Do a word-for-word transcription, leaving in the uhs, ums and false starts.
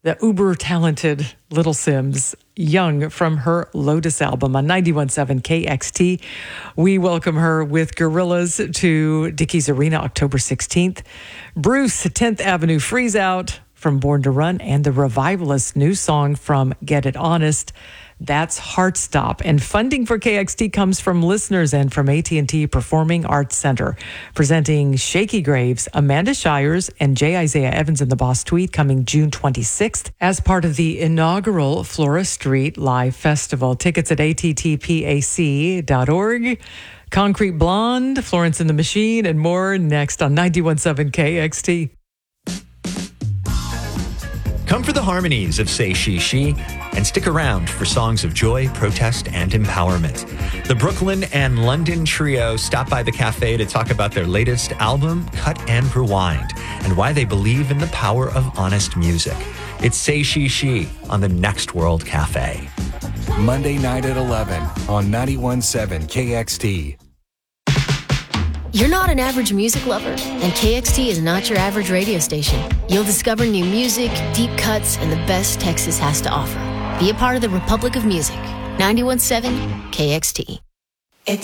the uber-talented Little Simz, Young, from her Lotus album on ninety-one point seven K X T. We welcome her with Gorillaz to Dickies Arena October sixteenth. Bruce, tenth Avenue Freeze Out from Born to Run, and the Revivalist new song from Get It Honest. That's Heartstop. And funding for K X T comes from listeners and from A T and T Performing Arts Center. Presenting Shaky Graves, Amanda Shires, and J. Isaiah Evans in the Boss Tweed coming June twenty-sixth as part of the inaugural Flora Street Live Festival. Tickets at A T T pac dot org. Concrete Blonde, Florence and the Machine, and more next on ninety-one point seven K X T. Come for the harmonies of Say She She and stick around for songs of joy, protest, and empowerment. The Brooklyn and London trio stop by the cafe to talk about their latest album, Cut and Rewind, and why they believe in the power of honest music. It's Say She She on the Next World Cafe. Monday night at eleven on ninety-one point seven K X T. You're not an average music lover, and K X T is not your average radio station. You'll discover new music, deep cuts, and the best Texas has to offer. Be a part of the Republic of Music. ninety-one point seven K X T.